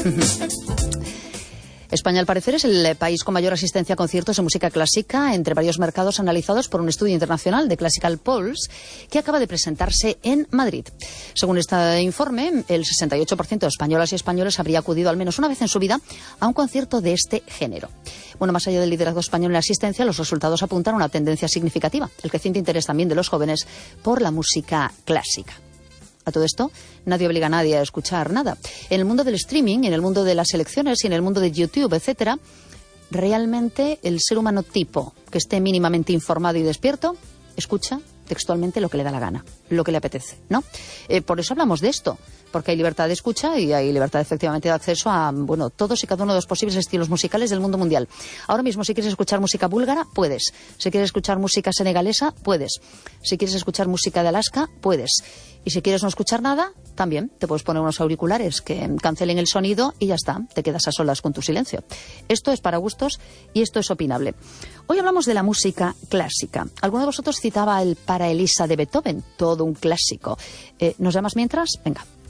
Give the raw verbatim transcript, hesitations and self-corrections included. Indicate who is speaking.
Speaker 1: España, al parecer, es el país con mayor asistencia a conciertos de música clásica entre varios mercados analizados por un estudio internacional de Classical Pulse que acaba de presentarse en Madrid. Según este informe, el sesenta y ocho por ciento de españolas y españoles habría acudido al menos una vez en su vida a un concierto de este género. Bueno, más allá del liderazgo español en la asistencia, los resultados apuntan a una tendencia significativa, el creciente interés también de los jóvenes por la música clásica. A todo esto, nadie obliga a nadie a escuchar nada. En el mundo del streaming, en el mundo de las elecciones y en el mundo de YouTube, etcétera, realmente el ser humano tipo que esté mínimamente informado y despierto, escucha textualmente lo que le da la gana, lo que le apetece, ¿no? Eh, por eso hablamos de esto, porque hay libertad de escucha y hay libertad efectivamente de acceso a, bueno, todos y cada uno de los posibles estilos musicales del mundo mundial. Ahora mismo, si quieres escuchar música búlgara, puedes. Si quieres escuchar música senegalesa, puedes. Si quieres escuchar música de Alaska, puedes. Y si quieres no escuchar nada, también te puedes poner unos auriculares que cancelen el sonido y ya está, te quedas a solas con tu silencio. Esto es para gustos y esto es opinable. Hoy hablamos de la música clásica. Alguno de vosotros citaba el Para Elisa de Beethoven, todo un clásico. Eh, ¿Nos llamas mientras? Venga.